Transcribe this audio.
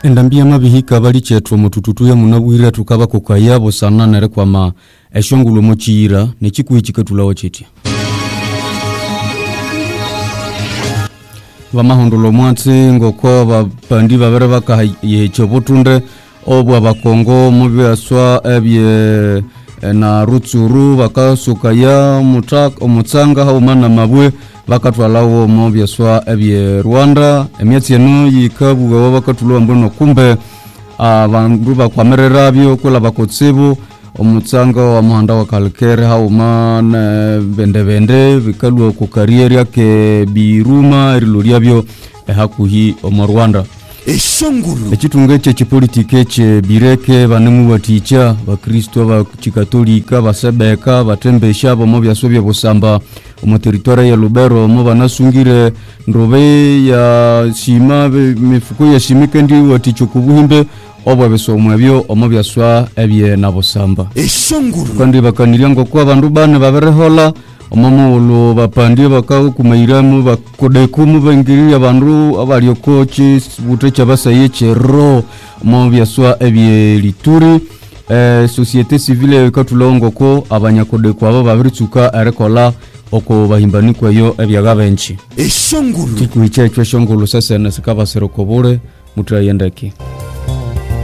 Endambia mabihika bali chetro mutututu ya munabwira tukaba kukayabo sana nere kwa ma eshongulu mochira nechikuichika tulawo chiti. Vamahondolo mwatsi ngoko bapandi babere baka yechobutunde obwa bakongo mubyaswa ebye na rutsuru bakasukaya omutsanga haumana mabwe bakatwalawo mubyaswa ebye Rwanda emyatsi eno yikabuga bakatulwa mbono kumbe abandu bakwamerera byo kula bakotsibu omutsanga wa muhanda wa kalkere haumana bende bikalwa ku career yake biruma riloria byo hakuhi omu Rwanda eshonguru ekitunga cye politike cye bireke banemu baticha bakristo ba kikatolika basebeka batembesha bo mu byasobye busamba mu territoire ya Lubero mu banasungire ndobe ya shima mifuko ya shimike ndi waticho kubuhimbe obwa besomwe byo omu byaswa ebye nabosamba eshonguru kandi bakanirya ngoko abandu bane baberehola omumulo bapandi bakakumayiramu bakodekumu bengiri abandu abali okochi bute cyabasaye chero mu byaswa ebye lituri societe civile katulongo ko abanyakodeko abo babirituka arekola oko bahimbanikwa yo ebyagabenchi eshonguru kikuiche eshonguru sasa nasikaba serokobore mutrayendeki